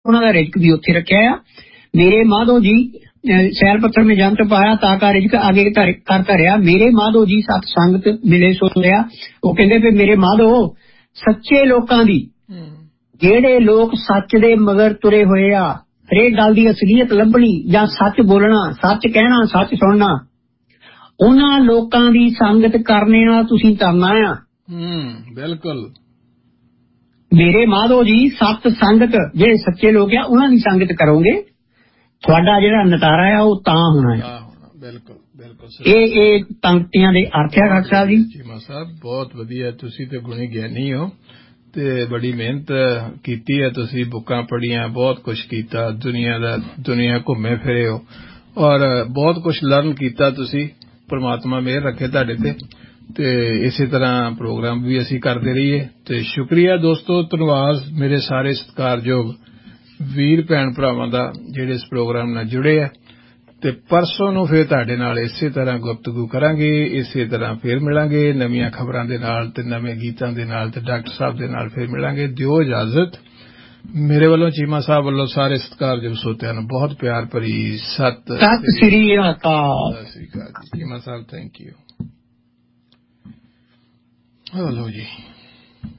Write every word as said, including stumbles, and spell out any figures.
ਉਹਨਾਂ ਦਾ ਰਿਜ਼ਕ ਵੀ ਉੱਥੇ ਰੱਖਿਆ ਆ। ਮੇਰੇ ਮਾਧੋ ਜੀ ਸੈਲ ਪੱਥਰ में जंत पाया ताका रिजक आगे कर धरिया। मेरे माधो जी सत संगत मिले सो लिया। वो कहते भी मेरे माधो सच्चे लोकां दी जेड़े लोग सच दे मगर तुरे होए आ, हरेक गल दी असलीयत लभनी जां सच बोलना, सच कहना, सच सुनना, उन्हां लोकां दी संगत करने नाल तुसीं तरना आ। बिल्कुल मेरे माधो जी सत संगत जे सच्चे लोग आ उन्हां दी संगत करोगे ਤੁਹਾਡਾ ਜਿਹੜਾ ਨਤਾਰਾ ਆ ਉਹ ਤਾਂ ਹੋਣਾ ਹੈ। ਬਿਲਕੁਲ ਬਿਲਕੁਲ ਇਹ ਇਹ ਪੰਕਤੀਆਂ ਦੇ ਅਰਥ ਹੈ ਡਾਕਟਰ ਸਾਹਿਬ ਜੀ। ਚੀਮਾ ਸਾਹਿਬ ਬਹੁਤ ਵਧੀਆ, ਤੁਸੀਂ ਤੇ ਗੁਣੀ ਗਿਆਨੀ ਹੋ ਤੇ ਬੜੀ ਮਿਹਨਤ ਕੀਤੀ ਹੈ ਤੁਸੀਂ, ਬੁੱਕਾਂ ਪੜ੍ਹੀਆਂ, ਬਹੁਤ ਕੁਛ ਕੀਤਾ, ਦੁਨੀਆ ਦਾ ਦੁਨੀਆ ਘੁੰਮੇ ਫਿਰੇ ਹੋ ਔਰ ਬਹੁਤ ਕੁਛ ਲਰਨ ਕੀਤਾ ਤੁਸੀਂ। ਪਰਮਾਤਮਾ ਮਿਹਰ ਰੱਖੇ ਤੁਹਾਡੇ ਤੇ ਤੇ ਇਸੇ ਤਰ੍ਹਾਂ ਪ੍ਰੋਗਰਾਮ ਵੀ ਅਸੀਂ ਕਰਦੇ ਰਹੀਏ। ਤੇ ਸ਼ੁਕਰੀਆ ਦੋਸਤੋ, ਧੰਨਵਾਦ ਮੇਰੇ ਸਾਰੇ ਸਤਿਕਾਰਯੋਗ ਵੀਰ ਭੈਣ ਭਰਾਵਾਂ ਦਾ ਜਿਹੜੇ ਇਸ ਪ੍ਰੋਗਰਾਮ ਨਾਲ ਜੁੜੇ ਆ। ਤੇ ਪਰਸੋਂ ਨੂੰ ਫਿਰ ਤੁਹਾਡੇ ਨਾਲ ਇਸੇ ਤਰ੍ਹਾਂ ਗੁਫ਼ਤਗੂ ਕਰਾਂਗੇ, ਇਸੇ ਤਰ੍ਹਾਂ ਫਿਰ ਮਿਲਾਂਗੇ ਨਵੀਆਂ ਖਬਰਾਂ ਦੇ ਨਾਲ ਤੇ ਨਵੇਂ ਗੀਤਾਂ ਦੇ ਨਾਲ ਤੇ ਡਾਕਟਰ ਸਾਹਿਬ ਦੇ ਨਾਲ ਫਿਰ ਮਿਲਾਂਗੇ। ਦਿਓ ਇਜਾਜ਼ਤ। ਮੇਰੇ ਵੱਲੋਂ ਚੀਮਾ ਸਾਹਿਬ ਵੱਲੋਂ ਸਾਰੇ ਸਤਿਕਾਰਯੋਗ ਸਰੋਤਿਆਂ ਨੂੰ ਬਹੁਤ ਪਿਆਰ ਭਰੀ ਸਤਿ ਸ੍ਰੀ ਅਕਾਲ। ਸਤਿ ਸ੍ਰੀ ਅਕਾਲ ਜੀ। ਚੀਮਾ ਸਾਹਿਬ ਥੈਂਕ ਯੂ। ਹਲੋ ਜੀ।